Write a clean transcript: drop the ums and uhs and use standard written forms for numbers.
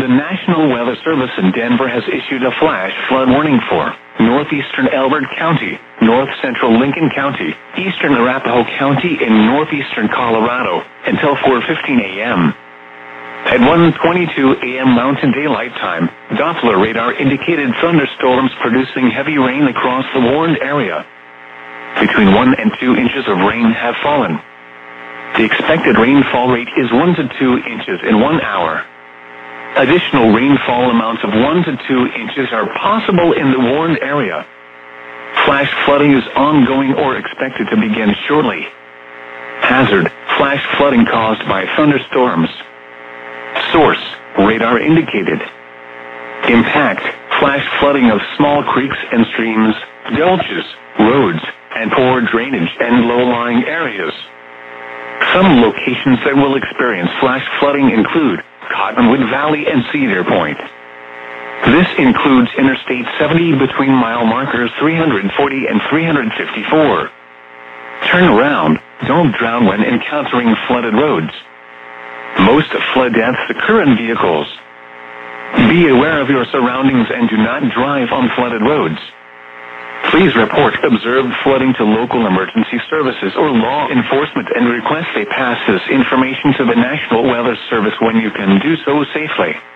The National Weather Service in Denver has issued a flash flood warning for northeastern Elbert County, north central Lincoln County, eastern Arapahoe County, and northeastern Colorado until 4:15 a.m. At 1:22 a.m. Mountain Daylight Time, Doppler radar indicated thunderstorms producing heavy rain across the warned area. Between 1 and 2 inches of rain have fallen. The expected rainfall rate is 1 to 2 inches in 1 hour. Additional rainfall amounts of 1 to 2 inches are possible in the warned area. Flash flooding is ongoing or expected to begin shortly. Hazard: flash flooding caused by thunderstorms. Source: radar indicated. Impact: flash flooding of small creeks and streams, gulches, roads, and poor drainage and low-lying areas. Some locations that will experience flash flooding include Cottonwood Valley and Cedar Point. This includes Interstate 70 between mile markers 340 and 354. Turn around. Don't drown when encountering flooded roads. Most flood deaths occur in vehicles. Be aware of your surroundings and do not drive on flooded roads. Please report observed flooding to local emergency services or law enforcement and request they pass this information to the National Weather Service when you can do so safely.